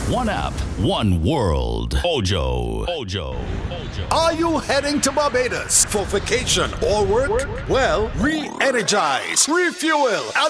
One app, one world. Ojo. Are you heading to Barbados for vacation or work? Well, re-energize, refuel, and